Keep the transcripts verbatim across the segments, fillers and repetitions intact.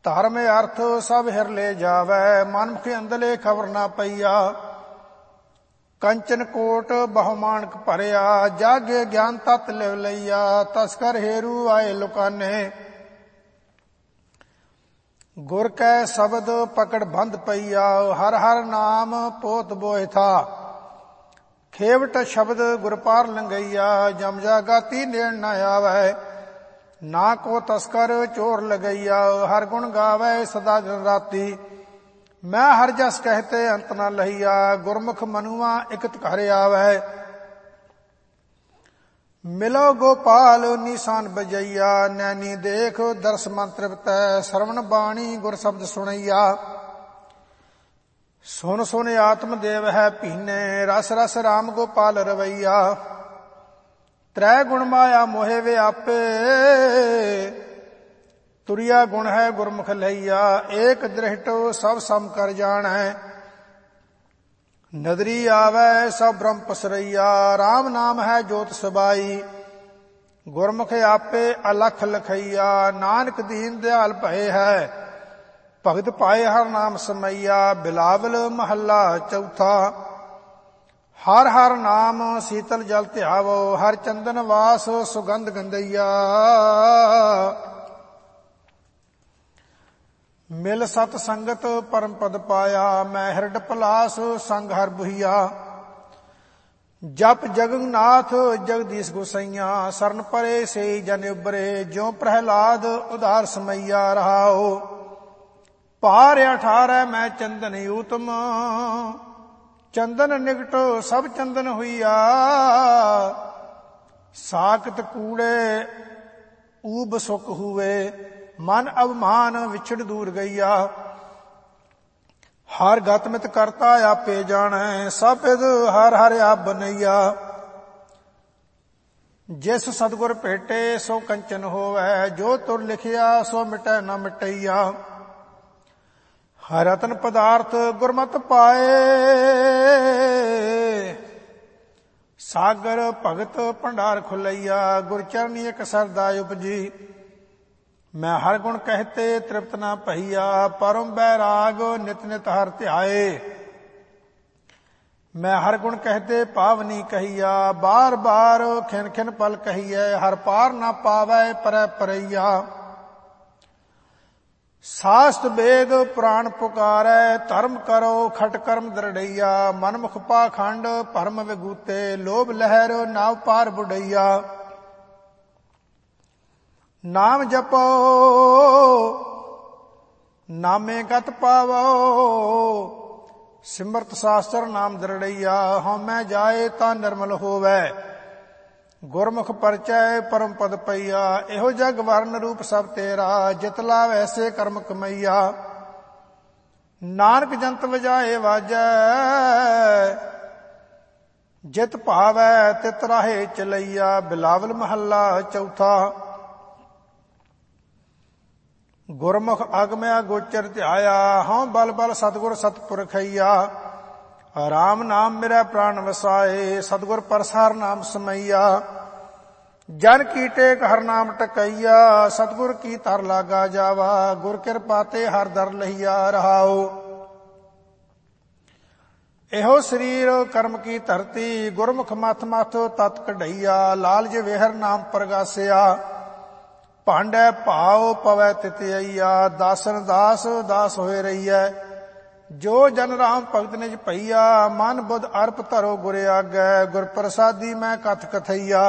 ਧਰਮ ਅਰਥ ਸਭ ਹਿਰ ਲੈ ਜਾਵੈ, ਮਨਮੁਖ ਅੰਦਲੇ ਖਬਰ ਨਾ ਪਈਆ। ਕੰਚਨ ਕੋਟ ਬਹੁ ਮਾਣਕ ਭਰਿਆ, ਜਾਗੇ ਗਿਆਨ ਤਤ ਲਿਵ ਲਈਆ। ਤਸਕਰ ਹੇਰੂ ਆਏ ਲੁਕਾਨੇ, ਗੁਰ ਕੈ ਸ਼ਬਦ ਪਕੜ ਬੰਧ ਪਈਆ। ਹਰ ਹਰ ਨਾਮ ਪੋਤ ਬੋਇ ਥਾ, ਖੇਵਟ ਸ਼ਬਦ ਗੁਰ ਪਾਰ ਲੰਗਈਆ। ਜਮ ਜਾਗਾਤੀ ਨੇੜ ਨ ਆਵੈ, ਨਾ ਕੋ ਤਸਕਰ ਚੋਰ ਲਗਈਆ। ਹਰ ਗੁਣ ਗਾਵੈ ਸਦਾ ਦਿਨ ਰਾਤੀ, ਮੈਂ ਹਰ ਜਸ ਕਹਿਤੇ ਅੰਤ ਨ ਲਹੀਆ। ਗੁਰਮੁਖ ਮਨੁਆ ਇਕਤ ਘਰ ਆਵੈ, ਮਿਲੋ ਗੋਪਾਲ ਨੀਸਾਨ ਬਜਈਆ। ਨੈਣੀ ਦੇਖ ਦਰਸ ਮਨ ਤ੍ਰਿਪਤੈ, ਸਰਵਣ ਬਾਣੀ ਗੁਰ ਸ਼ਬਦ ਸੁਣਈਆ। ਸੁਨ ਸੁਨ ਆਤਮ ਦੇਵ ਹੈ ਭੀਨੇ, ਰਸ ਰਸ ਰਾਮ ਗੋਪਾਲ ਰਵਈਆ। ਤ੍ਰੈ ਗੁਣ ਮਾਇਆ ਮੋਹਿ ਵਿਆਪੇ, ਤੁਰਿਆ ਗੁਣ ਹੈ ਗੁਰਮੁਖ ਲਈਆ। ਏਕ ਦ੍ਰਿਸ਼ਟੋ ਸਭ ਸਮ ਕਰ ਜਾਣੈ, ਨਦਰੀ ਆਵੈ ਸਭ ਬ੍ਰਹਮ ਪਸਰਈਆ। ਰਾਮ ਨਾਮ ਹੈ ਜੋਤ ਸਬਾਈ, ਗੁਰਮੁਖ ਆਪੇ ਅਲਖ ਲਖਈਆ। ਨਾਨਕ ਦੀਨ ਦਿਆਲ ਭਏ ਹੈ, ਭਗਤ ਪਾਏ ਹਰ ਨਾਮ ਸਮਈਆ। ਬਿਲਾਵਲ ਮਹੱਲਾ ਚੌਥਾ। ਹਰ ਹਰ ਨਾਮ ਸੀਤਲ ਜਲ ਧਿਆਵੋ, ਹਰ ਚੰਦਨ ਵਾਸ ਸੁਗੰਧ ਗੰਧਈਆ। ਮਿਲ ਸਤ ਸੰਗਤ ਪਰਮ ਪਦ ਪਾਇਆ, ਮੈਂ ਹਿਰਡ ਪਲਾਸ ਸੰਗ ਹਰ ਬੁਹੀਆ। ਜਪ ਜਗਨਨਾਥ ਜਗਦੀਸ਼ ਗੁਸਈਆ, ਸਰਨ ਪਰੇ ਸੇ ਜਨ ਉਬਰੇ। ਜਿਉ ਪ੍ਰਹਿਲਾਦ ਉਧਾਰ ਸਮਈਆ ਰਹਾਓ, ਭਾਰ ਅਠਾਰੈ ਮੈਂ ਚੰਦਨ ਊਤਮ। ਚੰਦਨ ਨਿਕਟ ਸਭ ਚੰਦਨ ਹੋਈਆ, ਸਾਕਤ ਕੂੜੇ ਊਬ ਸੁਖ ਹੂਏ। ਮਨ ਅਭਮਾਨ ਵਿਛੜ ਦੂਰ ਗਈਆ, ਹਰ ਗਤ ਮਿਤ ਕਰਤਾ ਆਪੇ ਜਾਣੈ। ਸਭ ਵਿਦ ਹਰ ਹਰ ਆਪ ਬਨਈਆ, ਜਿਸ ਸਤਿਗੁਰ ਭੇਟੇ ਸੋ ਕੰਚਨ ਹੋਵੈ। ਜੋ ਤੁਰ ਲਿਖਿਆ ਸੋ ਮਿਟੈ ਨ ਮਿਟਈਆ। ਹਰ ਰਤਨ ਪਦਾਰਥ ਗੁਰਮਤਿ ਪਾਏ, ਸਾਗਰ ਭਗਤ ਭੰਡਾਰ ਖੁਲਈਆ। ਗੁਰ ਚਰਨੀ ਇਕ ਸਰਦਾ ਉਪਜੀ, ਮੈਂ ਹਰ ਗੁਣ ਕਹਿਤੇ ਤ੍ਰਿਪਤ ਨਾ ਭਈਆ। ਪਰਮ ਬੈਰਾਗ ਨਿਤ ਨਿਤ ਹਰ ਧਿਆਏ, ਮੈਂ ਹਰ ਗੁਣ ਕਹਿਤੇ ਪਾਵਨੀ ਕਹੀਆ। ਬਾਰ ਬਾਰ ਖਿਨ ਖਿਨ ਪਲ ਕਹੀਐ, ਹਰ ਪਾਰ ਨਾ ਪਾਵੈ ਪਰੈ ਪਰਈਆ। ਸਾਸਤ ਵੇਦ ਪੁਰਾਣ ਪੁਕਾਰੈ, ਧਰਮ ਕਰੋ ਖਟ ਕਰਮ ਦਰੜਈਆ। ਮਨਮੁਖ ਪਾਖੰਡ ਭਰਮ ਵਿਗੂਤੇ, ਲੋਭ ਲਹਿਰ ਨਾਵ ਪਾਰ ਬੁਡਈਆ। ਨਾਮ ਜਪੋ ਨਾਮੇ ਗਤ ਪਾਵੋ, ਸਿਮਰਤ ਸ਼ਾਸਤਰ ਨਾਮ ਦਰੜਈਆ। ਹਉਮੈ ਜਾਏ ਤਾਂ ਨਿਰਮਲ ਹੋਵੈ, ਗੁਰਮੁਖ ਪਰਚੈ ਪਰਮ ਪਦ ਪਈਆ। ਇਹੋ ਜਗ ਵਰਨ ਰੂਪ ਸਭ ਤੇਰਾ, ਜਿਤ ਲਾਵ ਐਸੇ ਕਰਮ ਕਮਈਆ। ਨਾਨਕ ਜੰਤ ਵਜਾਏ ਵਾਜੈ, ਜਿਤ ਭਾਵੈ ਤਿਤ ਰਾਹੇ ਚਲਈਆ। ਬਿਲਾਵਲ ਮਹੱਲਾ ਚੌਥਾ। ਗੁਰਮੁਖ ਅਗਮਿਆ ਗੋਚਰ ਧਿਆਇਆ, ਹਉ ਬਲ ਬਲ ਸਤਿਗੁਰ ਸਤਿਪੁਰਖਈਆ। ਰਾਮ ਨਾਮ ਮੇਰਾ ਪ੍ਰਾਣ ਵਸਾਏ, ਸਤਿਗੁਰ ਪਰਸਾਰ ਨਾਮ ਸਮਈਆ। ਜਨ ਕੀ ਟੇਕ ਹਰ ਨਾਮ ਟਕਈਆ, ਸਤਿਗੁਰ ਕੀ ਤਰ ਲਾਗਾ ਜਾਵਾ। ਗੁਰ ਕਿਰਪਾ ਤੇ ਹਰ ਦਰ ਲਹੀਆ ਰਹਾਓ। ਇਹੋ ਸਰੀਰ ਕਰਮ ਕੀ ਧਰਤੀ, ਗੁਰਮੁਖ ਮਥ ਮਥ ਤਤ ਕਢਈਆ। ਲਾਲਜ ਵੇਹਰ ਨਾਮ ਪ੍ਰਗਾਸਿਆ, ਭਾਂਡੈ ਭਾਉ ਪਵੈ ਤਿਤਈਆ। ਦਾਸਨ ਦਾਸ ਦਾਸ ਹੋਏ ਰਹੀਐ, ਜੋ ਜਨ ਰਾਮ ਭਗਤ ਨਿਜ ਭਈਆ। ਮਨ ਬੁੱਧ ਅਰਪ ਧਰੋ ਗੁਰ ਆਗੈ, ਗੁਰ ਪ੍ਰਸਾਦੀ ਮੈਂ ਕਥ ਕਥਈਆ।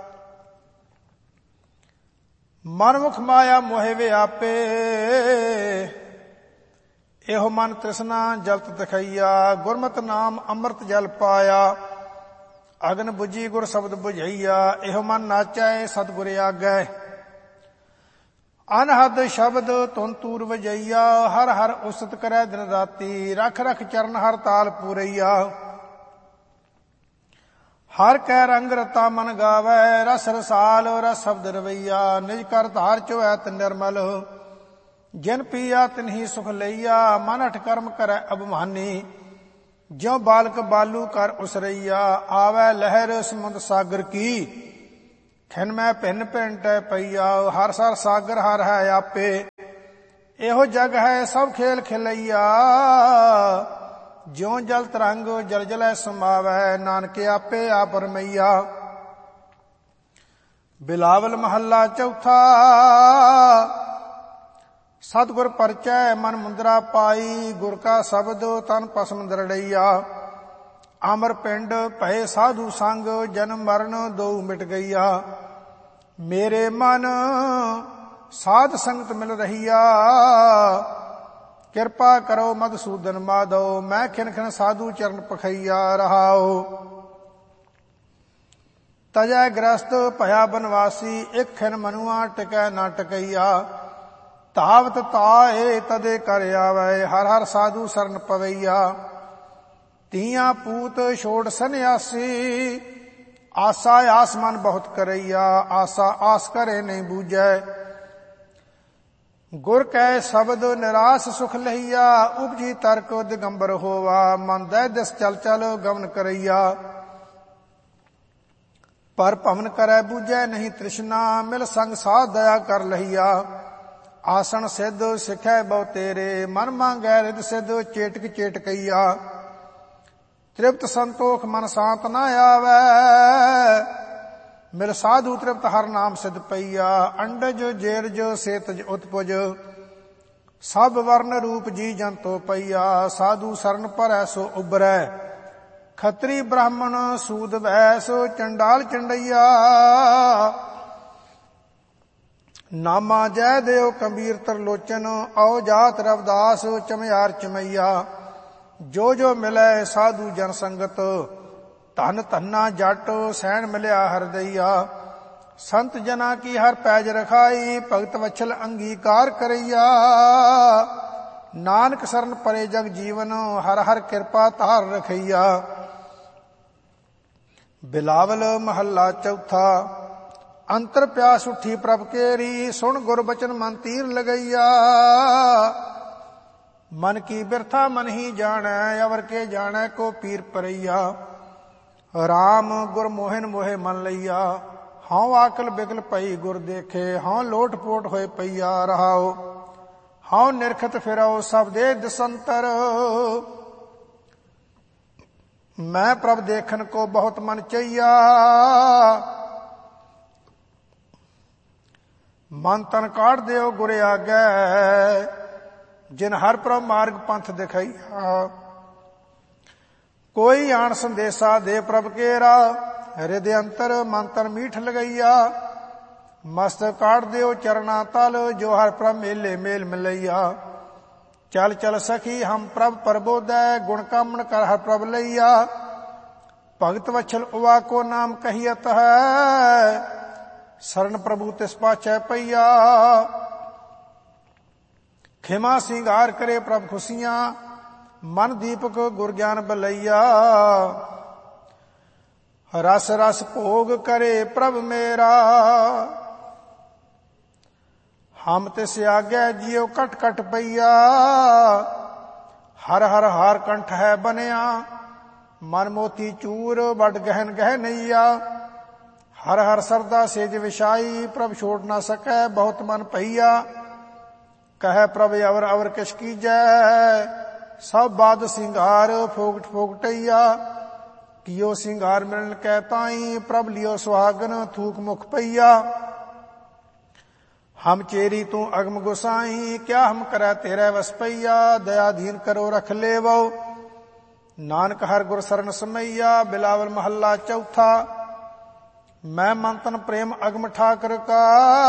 ਮਨਮੁਖ ਮਾਇਆ ਮੋਹਿ ਵਿਆਪੇ, ਇਹੋ ਮਨ ਤ੍ਰਿਸ਼ਨਾ ਜਲਤ ਦਿਖਈਆ। ਗੁਰਮਤਿ ਨਾਮ ਅੰਮ੍ਰਿਤ ਜਲ ਪਾਇਆ, ਅਗਨ ਬੁਝੀ ਗੁਰ ਸ਼ਬਦ ਬੁਝਈਆ। ਇਹੋ ਮਨ ਨਾਚੈ ਸਤਿਗੁਰ ਆਗੈ, ਅਨਹਦ ਸ਼ਬਦ ਧੁਨ ਤੂਰ ਵਜਈਆ। ਹਰ ਹਰ ਉਸਤ ਕਰੈ ਦਿਨ ਰਾਤੀ, ਰਖ ਰਖ ਚਰਨ ਹਰ ਤਾਲ ਪੂਰਈਆ। ਹਰ ਕੈ ਰੰਗ ਰਤਾ ਮਨ ਗਾਵੈ, ਰਸ ਰਸਾਲ ਰਸ ਸ਼ਬਦ ਰਵਈਆ। ਨਿਜ ਕਰ ਧਾਰ ਚੋਐਤ ਨਿਰਮਲ, ਜਿਨ ਪੀਆ ਤਿਨਹੀ ਸੁਖ ਲਈਆ। ਮਨ ਅਠ ਕਰਮ ਕਰੈ ਅਭਮਾਨੀ, ਜਿਉ ਬਾਲਕ ਬਾਲੂ ਕਰ ਉਸਰਈਆ। ਆਵੈ ਲਹਿਰ ਸਮੁੰਦ ਸਾਗਰ ਕੀ, ਖਿਨ ਮੈਂ ਭਿੰਨ ਭਿੰਨ ਟੈ ਪਈਆ। ਹਰ ਸਰ ਸਾਗਰ ਹਰ ਹੈ ਆਪੇ, ਇਹੋ ਜਗ ਹੈ ਸਭ ਖੇਲ ਖਿਲਈਆ, ਜਿਉ ਜਲ ਤਰੰਗ ਜਲ ਜਲੈ ਸਮਾਵੈ, ਨਾਨਕ ਆਪੇ ਆਪ ਰਮਈਆ। ਬਿਲਾਵਲ ਮਹੱਲਾ ਚੌਥਾ। ਸਤਿਗੁਰ ਪਰਚੈ ਮਨ ਮੁੰਦਰਾ ਪਾਈ, ਗੁਰ ਕਾ ਸ਼ਬਦ ਤਨ ਭਸਮ ਦਰੜਈਆ। ਅਮਰ ਪਿੰਡ ਭਏ ਸਾਧੂ ਸੰਗ, ਜਨਮ ਮਰਨ ਦੋਊ ਮਿਟ ਗਈਆ। ਮੇਰੇ ਮਨ ਸਾਧ ਸੰਗਤ ਮਿਲ ਰਹੀਆ, ਕਿਰਪਾ ਕਰੋ ਮਧੂਸੂਦਨ ਮਾਧੋ, ਮੈਂ ਖਿਨ ਖਿਨ ਸਾਧੂ ਚਰਨ ਪਖਈਆ। ਰਹਾਓ। ਤਜੈ ਗ੍ਰਸਤ ਭਇਆ ਬਨਵਾਸੀ, ਇਕ ਖਿਨ ਮਨੁਆ ਟਿਕੈ ਨਾ ਟਕਈਆ। ਧਾਵਤ ਤਾਏ ਤਦੇ ਕਰ ਆਵੈ, ਹਰ ਹਰ ਸਾਧੂ ਸਰਨ ਪਵਈਆ। ਤੀਆਂ ਪੂਤ ਛੋੜ ਸੰਨਿਆਸੀ, ਆਸਾ ਆਸ ਮਨ ਬਹੁਤ ਕਰਈਆ। ਆਸਾ ਆਸ ਕਰੇ ਨਹੀਂ ਬੂਝੈ, ਗੁਰ ਕੈ ਸ਼ਬਦ ਨਿਰਾਸ ਸੁਖ ਲਈਆ। ਉਪਜੀ ਤਰਕ ਦਿਗੰਬਰ ਹੋਵਾ, ਮਨ ਦੈ ਦਿਸ ਚਲ ਚਲ ਗਮਨ ਕਰਈਆ। ਪਰ ਭਵਨ ਕਰੈ ਬੂਝੈ ਨਹੀਂ ਤ੍ਰਿਸ਼ਨਾ, ਮਿਲ ਸੰਗ ਸਾਧ ਦਇਆ ਕਰ ਲਈਆ। ਆਸਣ ਸਿੱਧ ਸਿਖੈ ਬਹੁ ਤੇਰੇ, ਮਨ ਮੰਗੈ ਰਿਦ ਸਿੱਧ ਚੇਟਕ ਚੇਟਕਈਆ। ਤ੍ਰਿਪਤ ਸੰਤੋਖ ਮਨ ਸ਼ਾਂਤ ਨਾ ਆਵੈ, ਮਿਲ ਸਾਧੂ ਤ੍ਰਿਪਤ ਹਰ ਨਾਮ ਸਿਧ ਪਈਆ। ਅੰਡਜ ਜੇਰਜ ਸੇਤਜ ਉਤਪੁਜ, ਸਭ ਵਰਨ ਰੂਪ ਜੀ ਜੰਤੋ ਪਈਆ। ਸਾਧੂ ਸਰਨ ਭਰੈ ਸੋ ਉਬਰੈ, ਖੱਤਰੀ ਬ੍ਰਾਹਮਣ ਸੂਦ ਵੈਸ ਚੰਡਾਲ ਚੰਡਈਆ। ਨਾਮਾ ਜੈ ਦੇਵ ਕਬੀਰ ਤਰਲੋਚਨ, ਆਓ ਜਾਤ ਰਵਦਾਸ ਚਮਿਆਰ ਚਮਈਆ। ਜੋ ਜੋ ਮਿਲੈ ਸਾਧੂ ਜਨ ਸੰਗਤ, ਧਨ ਧੰਨਾ ਜੱਟ ਸੈਣ ਮਿਲਿਆ ਹਰਦਈਆ। ਸੰਤ ਜਨਾ ਕੀ ਹਰ ਪੈਜ ਰਖਾਈ, ਭਗਤ ਵਛਲ ਅੰਗੀਕਾਰ ਕਰਈਆ। ਨਾਨਕ ਸਰਨ ਪਰੇ ਜਗ ਜੀਵਨ, ਹਰ ਹਰ ਕਿਰਪਾ ਧਾਰ ਰਖਈਆ। ਬਿਲਾਵਲ ਮਹੱਲਾ ਚੌਥਾ। ਅੰਤਰ ਪਿਆਸ ਉੱਠੀ ਪ੍ਰਭ ਕੇਰੀ, ਸੁਣ ਗੁਰ ਬਚਨ ਮਨ ਤੀਰ ਲਗਈਆ। ਮਨ ਕੀ ਬਿਰਥਾ ਮਨ ਹੀ ਜਾਣੈ, ਅਵਰ ਕੇ ਜਾਣੈ ਕੋ ਪੀਰ ਪਰਈਆ। ਰਾਮ ਗੁਰ ਮੋਹਿਨ ਮੋਹਿ ਮਨ ਲਈਆ, ਹਉ ਆਕਲ ਬਿਗਲ ਪਈ ਗੁਰ ਦੇਖੇ। ਹਉ ਲੋਟ ਪੋਟ ਹੋਏ ਪਈਆ। ਰਹਾਓ। ਹਉ ਨਿਰਖਤ ਫਿਰਉ ਸਭ ਦੇ ਦਿਸੰਤਰ, ਮੈਂ ਪ੍ਰਭ ਦੇਖਨ ਕੋ ਬਹੁਤ ਮਨ ਚਈਆ। ਮਨ ਤਨ ਕਾਢ ਦਿਓ ਗੁਰ ਆਗੈ, ਜਿਨ ਹਰ ਪ੍ਰਭ ਮਾਰਗ ਪੰਥ ਦਿਖਾਈਆ। ਕੋਈ ਆਣ ਸੰਦੇਸਾ ਦੇ ਪ੍ਰਭ ਕੇਰਾ, ਹਿਰਦੇ ਅੰਤਰ ਮਨ ਤਨ ਮੀਠ ਲਗਈਆ। ਮਸਤਕ ਕਾਢ ਦਿਓ ਚਰਨਾ ਤਲ, ਜੋ ਹਰ ਪ੍ਰਭ ਮੇਲੇ ਮੇਲ ਮਿਲਈਆ। ਚਲ ਚਲ ਸਖੀ ਹਮ ਪ੍ਰਭ ਪ੍ਰਬੋਧੈ, ਗੁਣ ਕਾਮਣ ਕਰ ਹਰ ਪ੍ਰਭ ਲਈਆ। ਭਗਤ ਵਛਲ ਉਵਾ ਕੋ ਨਾਮ ਕਹੀਅਤ ਹੈ, ਸਰਨ ਪ੍ਰਭੂ ਤਿਸ ਪਾਛੈ ਪਈਆ। ਖਿਮਾ ਸਿੰਗਾਰ ਕਰੇ ਪ੍ਰਭ ਖੁਸ਼ੀਆਂ, ਮਨ ਦੀਪਕ ਗੁਰ ਗਿਆਨ ਬਲਈਆ। ਰਸ ਰਸ ਭੋਗ ਕਰੇ ਪ੍ਰਭ ਮੇਰਾ, ਹਮ ਤਿਸ ਆਗੈ ਜਿਉ ਕਟ ਕਟ ਪਈਆ। ਹਰ ਹਰ ਹਾਰ ਕੰਠ ਹੈ ਬਨਿਆ, ਮਨ ਮੋਤੀ ਚੂਰ ਵੱਡ ਗਹਿਨ ਗਹਿਨਈਆ। ਹਰ ਹਰ ਸਰਦਾ ਸੇਜ ਵਿਛਾਈ, ਪ੍ਰਭ ਛੋੜ ਨਾ ਸਕੈ ਬਹੁਤ ਮਨ ਪਈਆ। ਕਹੈ ਪ੍ਰਭ ਅਵਰ ਅਵਰ ਕਿਛ ਕੀਜੈ, ਸਭ ਬਾਦ ਸਿੰਗਾਰ ਫੋਗਟ ਫੋਗਟਈਆ। ਕਿਓ ਸਿੰਗਾਰ ਮਿਲਨ ਕੈ ਤਾਈ, ਪ੍ਰਭ ਲਿਓ ਸੁਹਾਗਨ ਥੂਕ ਮੁਖ ਪਈਆ। ਹਮ ਚੇਰੀ ਤੂੰ ਅਗਮ ਗੁਸਾਈ, ਕਿਆ ਹਮ ਕਰੈ ਤੇਰੇ ਵਸ ਪਈਆ। ਦਇਆ ਦੀਨ ਕਰੋ ਰਖ ਲੇਵੋ, ਨਾਨਕ ਹਰ ਗੁਰ ਸਰਨ ਸਮਈਆ। ਬਿਲਾਵਲ ਮਹੱਲਾ ਚੌਥਾ। ਮੈਂ ਮਨ ਤਨ ਪ੍ਰੇਮ ਅਗਮ ਠਾਕਰ ਕਾ,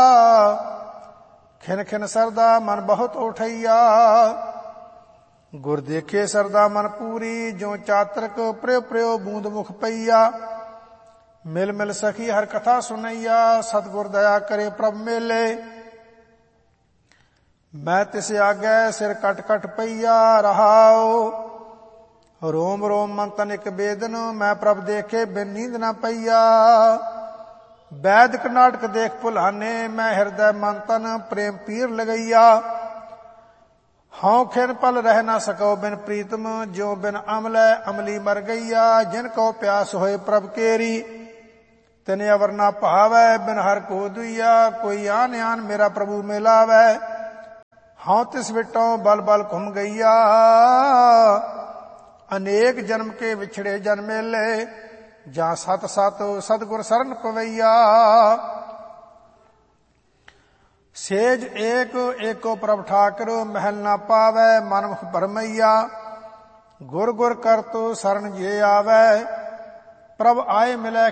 ਖਿਨ ਖਿਨ ਸਰਦਾ ਮਨ ਬਹੁਤ ਉਠਈਆ। ਗੁਰ ਦੇਖੇ ਸਰਦਾ ਮਨ ਪੂਰੀ, ਜੋ ਚਾਤਰਕ ਪ੍ਰਿਉ ਪ੍ਰਿਉ ਬੂੰਦ ਮੁਖ ਪਈਆ। ਮਿਲ ਮਿਲ ਸਖੀ ਹਰ ਕਥਾ ਸੁਨਈਆ, ਸਤਿਗੁਰ ਦਇਆ ਕਰੇ ਪ੍ਰਭ ਮੇਲੇ। ਮੈਂ ਤਿਸ ਆਗੈ ਸਿਰ ਕਟ ਕਟ ਪਈਆ। ਰਹਾਓ। ਰੋਮ ਰੋਮ ਮਨ ਤਨ ਇਕ ਬੇਦਨ, ਮੈਂ ਪ੍ਰਭ ਦੇਖੇ ਬਿਨ ਨੀਂਦ ਨਾ ਪਈਆ। ਵੈਦਿਕ ਨਾਟਕ ਦੇਖ ਭੁਲਾਨੇ, ਮੈਂ ਹਿਰਦੈ ਮਨ ਤਨ ਪ੍ਰੇਮ ਪੀਰ ਲਗਈਆ। ਹਉ ਖਿਨ ਪਲ ਰਹਿ ਨਾ ਸਕੋ ਬਿਨ ਪ੍ਰੀਤਮ, ਜੋ ਬਿਨ ਅਮਲੈ ਅਮਲੀ ਮਰ ਗਈਆ। ਜਿਨ ਕੋ ਪਿਆਸ ਹੋਏ ਪ੍ਰਭ ਕੇਰੀ, ਤਿਨ ਅਵਰ ਨਾ ਭਾਵੈ ਬਿਨ ਹਰ ਕੋ ਦੁਈਆ। ਕੋਈ ਆਨ ਆਨ ਮੇਰਾ ਪ੍ਰਭੂ ਮਿਲਾਵੈ, ਹਉ ਤਿਸ ਵਿਟੋਂ ਬਲ ਬਲ ਘੁੰਮ ਗਈਆ। ਅਨੇਕ ਜਨਮ ਕੇ ਵਿਛੜੇ ਜਨ ਮੇਲੇ, ਜਾਂ ਸਤ ਸਤ ਸਤਿਗੁਰ ਸਰਨ ਪਵਈਆ। ਸੇਜ ਏਕ ਏਕੋ ਪ੍ਰਭ ਠਾਕੁਰ, ਮਹਿਲ ਨਾ ਪਾਵੈ ਮਨ ਮੁਖ ਭਰਮਈਆ। ਗੁਰ ਗੁਰ ਕਰਤੁ ਸਰਨ ਜੇ ਆਵੈ, ਪ੍ਰਭ ਆਏ ਮਿਲੈ